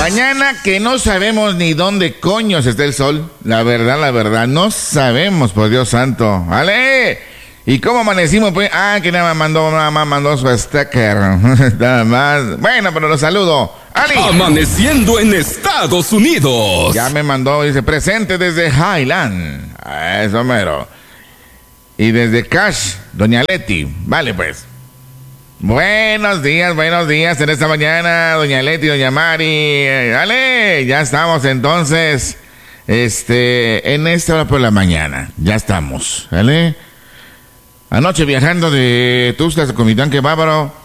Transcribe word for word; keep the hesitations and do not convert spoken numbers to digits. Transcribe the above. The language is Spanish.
Mañana que no sabemos ni dónde coños está el sol. La verdad, la verdad, no sabemos, por Dios santo. ¿Vale? ¿Y cómo amanecimos? Pues, ah, que nada más mandó, nada más mandó su sticker. Nada más. Bueno, pero lo saludo. ¡Ali! Amaneciendo en Estados Unidos. Ya me mandó, dice, presente desde Highland. Ah, eso mero. Y desde Cash, doña Leti. Vale, pues. Buenos días, buenos días en esta mañana, doña Leti, doña Mari. Dale, ya estamos entonces, este, en esta hora por la mañana. Ya estamos, ¿vale? Anoche viajando de Tuxtlas a Comitán, qué bárbaro.